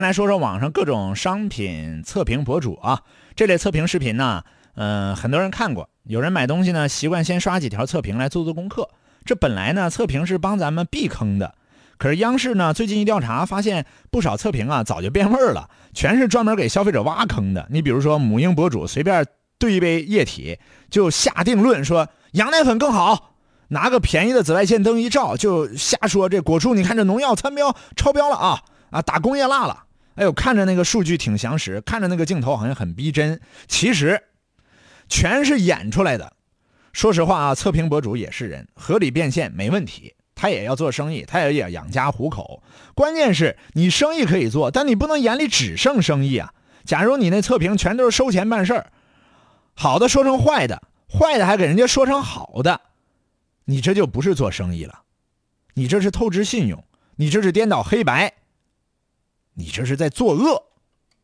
来说说网上各种商品测评博主啊，这类测评视频呢，很多人看过。有人买东西呢，习惯先刷几条测评来做功课。这本来呢，测评是帮咱们避坑的，可是央视呢最近一调查，发现不少测评啊早就变味了，全是专门给消费者挖坑的。你比如说母婴博主随便兑一杯液体就下定论说羊奶粉更好，拿个便宜的紫外线灯一照就瞎说这果蔬你看这农药参标超标了啊打工业蜡了。哎呦，看着那个数据挺详实，看着那个镜头好像很逼真，其实全是演出来的。说实话啊，测评博主也是人，合理变现没问题，他也要做生意，他也要养家糊口。关键是你生意可以做，但你不能眼里只剩生意啊。假如你那测评全都是收钱办事儿，好的说成坏的，坏的还给人家说成好的，你这就不是做生意了，你这是透支信用，你这是颠倒黑白，你这是在作恶。